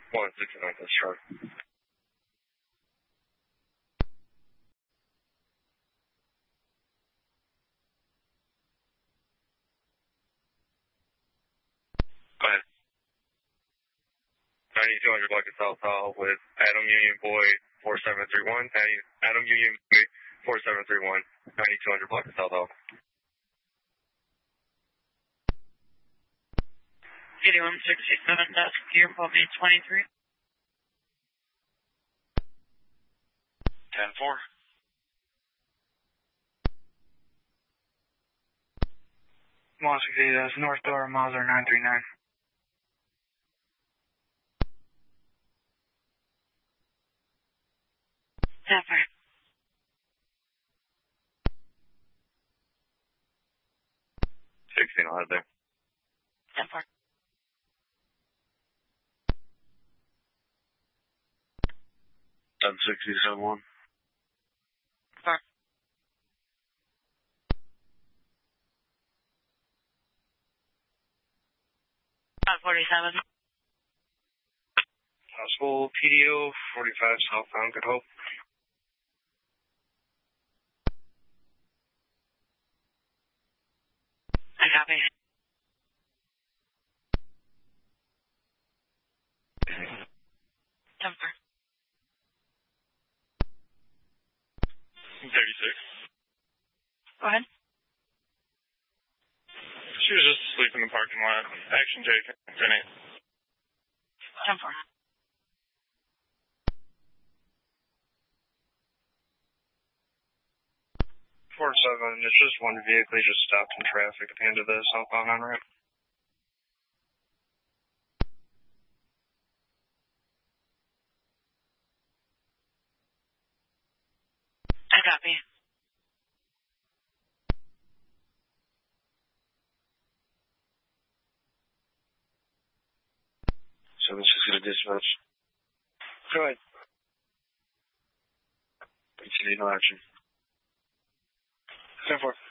169, that's sharp. Go ahead. 9200 block of South Hall with Adam Union Boy 4731. Adam Union Boy 4731. 9200 block of South Hall. 8167, that's gear pop 823. 10-4. Moscow, that's North Door, Mazda 939. Sapphire. I'll head there. Sapphire. Done 6071. Sapphire. About 47. Possible PDO 45 southbound, Good Hope. I copy. Sapphire. 36. Go ahead. She was just asleep in the parking lot. Action taken. 10-8. Sapphire. 47, it's just one vehicle, he just stopped in traffic at the end of the southbound on-ramp. I copy. 760 to dispatch. Go ahead. no action. 10-4.